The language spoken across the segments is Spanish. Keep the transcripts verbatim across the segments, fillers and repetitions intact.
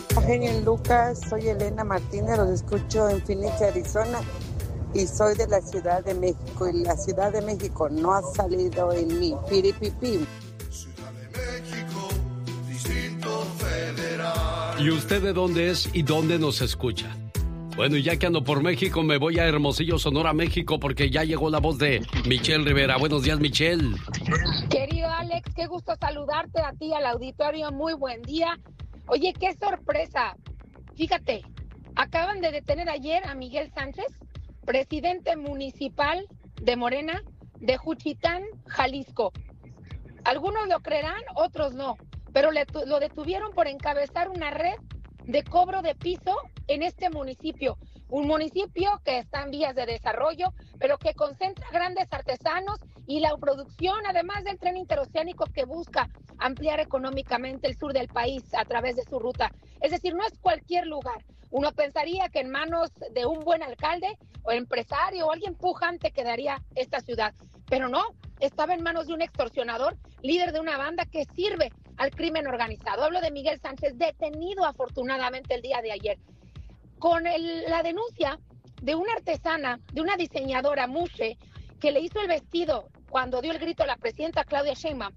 Genio Lucas, soy Elena Martínez, los escucho en Phoenix, Arizona, y soy de la Ciudad de México, y la Ciudad de México no ha salido en mi piripipi. Ciudad de México, Distrito Federal. ¿Y usted de dónde es y dónde nos escucha? Bueno, y ya que ando por México, me voy a Hermosillo, Sonora, México, porque ya llegó la voz de Michelle Rivera. Buenos días, Michelle. Querido Alex, qué gusto saludarte a ti, al auditorio. Muy buen día. Oye, qué sorpresa. Fíjate, acaban de detener ayer a Miguel Sánchez, presidente municipal de Morena, de Juchitán, Jalisco. Algunos lo creerán, otros no, pero le, lo detuvieron por encabezar una red de cobro de piso en este municipio, un municipio que está en vías de desarrollo, pero que concentra grandes artesanos y la producción, además del tren interoceánico que busca ampliar económicamente el sur del país a través de su ruta. Es decir, no es cualquier lugar. Uno pensaría que en manos de un buen alcalde o empresario o alguien pujante quedaría esta ciudad, pero no, estaba en manos de un extorsionador, líder de una banda que sirve al crimen organizado. Hablo de Miguel Sánchez, detenido afortunadamente el día de ayer, con el, la denuncia de una artesana, de una diseñadora, Mushe, que le hizo el vestido cuando dio el grito a la presidenta Claudia Sheinbaum.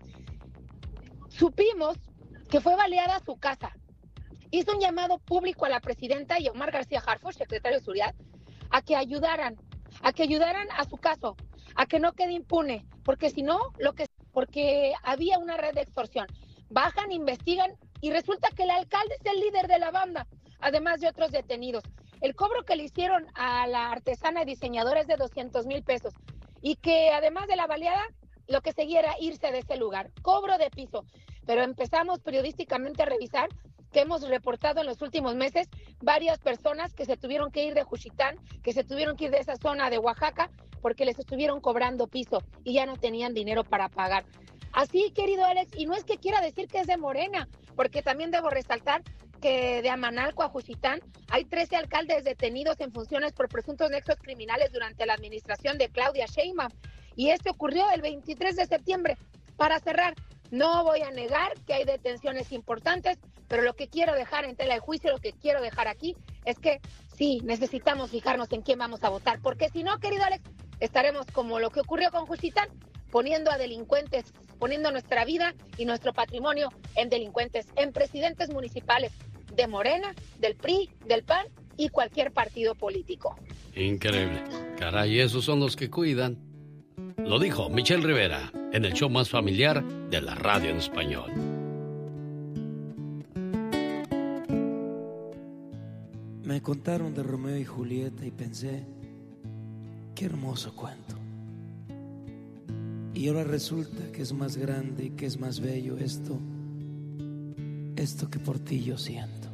Supimos que fue baleada a su casa. Hizo un llamado público a la presidenta y a Omar García Harfuch, secretario de Seguridad, a que ayudaran, a que ayudaran a su caso, a que no quede impune, porque si no, lo que, porque había una red de extorsión. Bajan, investigan y resulta que el alcalde es el líder de la banda, además de otros detenidos. El cobro que le hicieron a la artesana y diseñadora es de doscientos mil pesos y que además de la baleada, lo que seguía era irse de ese lugar, cobro de piso. Pero empezamos periodísticamente a revisar que hemos reportado en los últimos meses varias personas que se tuvieron que ir de Juchitán, que se tuvieron que ir de esa zona de Oaxaca porque les estuvieron cobrando piso y ya no tenían dinero para pagar. Así, querido Alex, y no es que quiera decir que es de Morena, porque también debo resaltar que de Amanalco a Juchitán hay trece alcaldes detenidos en funciones por presuntos nexos criminales durante la administración de Claudia Sheinbaum. Y este ocurrió el veintitrés de septiembre. Para cerrar, no voy a negar que hay detenciones importantes, pero lo que quiero dejar en tela de juicio, lo que quiero dejar aquí, es que sí, necesitamos fijarnos en quién vamos a votar, porque si no, querido Alex, estaremos como lo que ocurrió con Juchitán, poniendo a delincuentes, poniendo nuestra vida y nuestro patrimonio en delincuentes, en presidentes municipales de Morena, del P R I, del P A N y cualquier partido político. Increíble. Caray, esos son los que cuidan. Lo dijo Michelle Rivera en el show más familiar de la radio en español. Me contaron de Romeo y Julieta y pensé, qué hermoso cuento. Y ahora resulta que es más grande y que es más bello esto, esto que por ti yo siento.